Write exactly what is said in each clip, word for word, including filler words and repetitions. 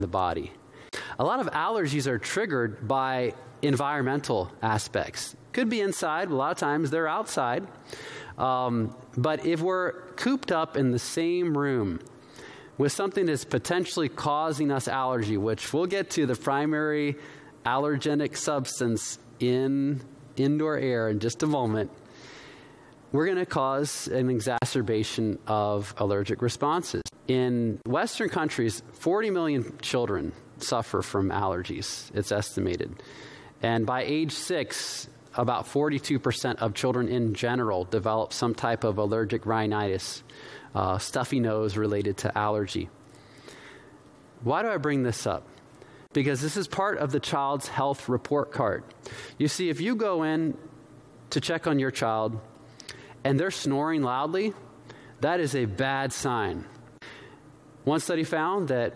the body. A lot of allergies are triggered by environmental aspects. Could be inside, but a lot of times they're outside. Um, but if we're cooped up in the same room with something that's potentially causing us allergy, which we'll get to the primary allergenic substance in indoor air in just a moment, we're going to cause an exacerbation of allergic responses. In Western countries, forty million children suffer from allergies, it's estimated. And by age six, about forty-two percent of children in general develop some type of allergic rhinitis, uh, stuffy nose related to allergy. Why do I bring this up? Because this is part of the child's health report card. You see, if you go in to check on your child and they're snoring loudly, that is a bad sign. One study found that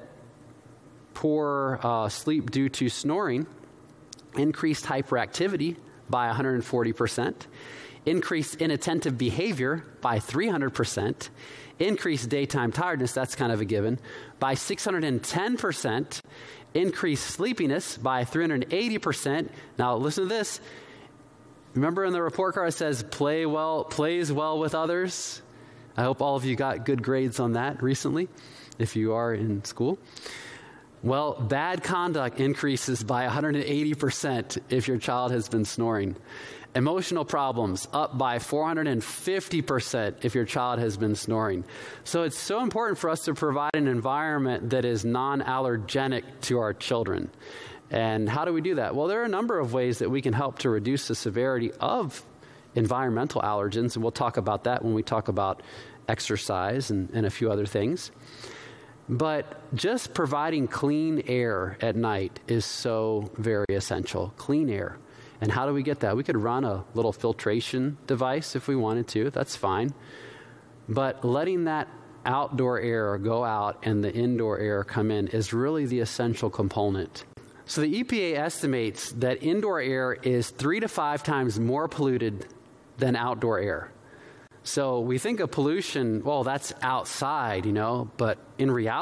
poor uh, sleep due to snoring increased hyperactivity by one hundred forty percent, increased inattentive behavior by three hundred percent, increased daytime tiredness, that's kind of a given, by six hundred ten percent, increased sleepiness by three hundred eighty percent. Now listen to this. Remember in the report card it says play well, plays well with others? I hope all of you got good grades on that recently, if you are in school. Well, bad conduct increases by one hundred eighty percent if your child has been snoring. Emotional problems up by four hundred fifty percent if your child has been snoring. So it's so important for us to provide an environment that is non-allergenic to our children. And how do we do that? Well, there are a number of ways that we can help to reduce the severity of environmental allergens, and we'll talk about that when we talk about exercise and, and a few other things. But just providing clean air at night is so very essential. Clean air. And how do we get that? We could run a little filtration device if we wanted to. That's fine. But letting that outdoor air go out and the indoor air come in is really the essential component. So the E P A estimates that indoor air is three to five times more polluted than outdoor air. So we think of pollution, well, that's outside, you know, but in reality,